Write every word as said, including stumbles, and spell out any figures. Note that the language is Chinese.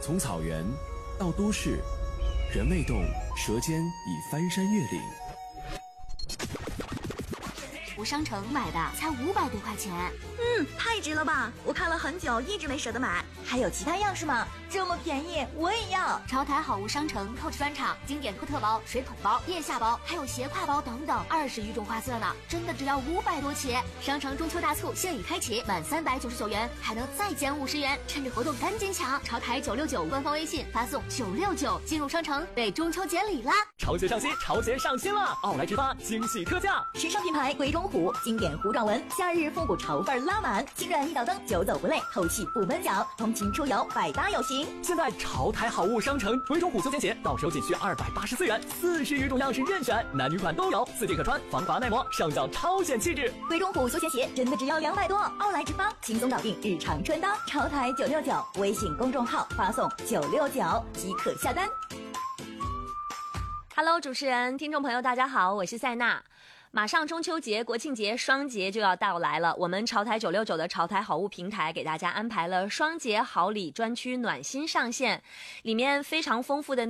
从草原到都市，人未动，舌尖已翻山越岭。 我商城买的才五百多块钱， 嗯，太值了吧！我看了很久，一直没舍得买。还有其他样式吗？这么便宜，我也要！ 潮台好物商城 Coach 专场经典托特包、水桶包、腋下包，还有斜挎包等等，二十余种花色呢，真的只要五百多起。商城中秋大促现已开启，满三百九十九元还能再减五十元，趁着活动赶紧抢！潮台九六九官方微信发送九六九进入商城，为中秋节礼啦！ 潮鞋上新，潮鞋上新了！奥莱直发惊喜特价， 时尚品牌鬼冢虎经典糊状纹，夏日复古潮范拉满，轻软一脚蹬，久走不累，透气不闷脚，通勤出游百搭有型。 现在潮台好物商城鬼冢虎休闲鞋到手仅需二百八十四元，四十余种样式任选，男女款都有，四季可穿，防滑耐磨，上脚超显气质。 鬼冢虎休闲鞋真的只要两百多，奥莱直发轻松搞定日常穿搭。潮台九六九微信公众号发送九六九即可下单。 Hello， 主持人、听众朋友，大家好，我是塞娜。马上中秋节、国庆节双节就要到来了，我们潮台九六九的潮台好物平台给大家安排了双节好礼专区暖心上线，里面非常丰富的